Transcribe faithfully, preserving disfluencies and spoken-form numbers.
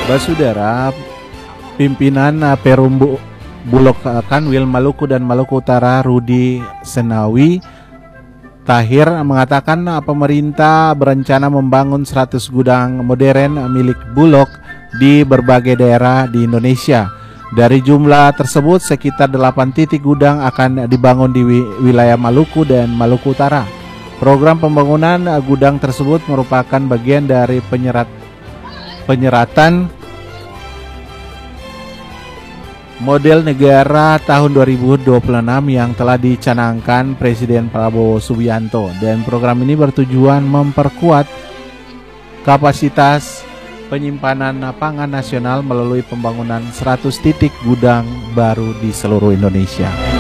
Basudara, pimpinan uh, Perumbu Bulog uh, Kanwil Maluku dan Maluku Utara Rudi Senawi Tahir mengatakan uh, pemerintah berencana membangun seratus gudang modern uh, milik Bulog di berbagai daerah di Indonesia. Dari jumlah tersebut, sekitar delapan titik gudang akan dibangun di wi wilayah Maluku dan Maluku Utara. Program pembangunan uh, gudang tersebut merupakan bagian dari penyerat penyeratan model negara tahun dua ribu dua puluh enam yang telah dicanangkan Presiden Prabowo Subianto, dan program ini bertujuan memperkuat kapasitas penyimpanan pangan nasional melalui pembangunan seratus titik gudang baru di seluruh Indonesia.